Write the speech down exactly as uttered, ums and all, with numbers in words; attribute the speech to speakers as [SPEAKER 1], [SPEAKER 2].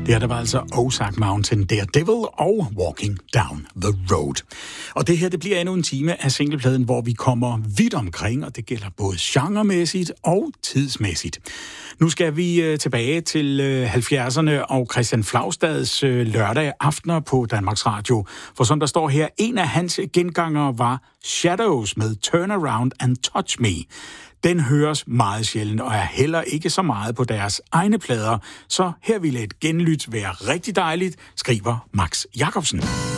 [SPEAKER 1] Det her, der var altså Ozark Mountain, Daredevil og Walking Down the Road. Og det her, det bliver endnu en time af singlepladen, hvor vi kommer vidt omkring, og det gælder både genremæssigt og tidsmæssigt. Nu skal vi øh, tilbage til øh, halvfjerdserne og Christian Flagstads øh, lørdag aftener på Danmarks Radio. For som der står her, en af hans gengangere var Shadows med Turn Around and Touch Me. Den høres meget sjældent og er heller ikke så meget på deres egne plader, så her ville et genlyt være rigtig dejligt, skriver Max Jacobsen.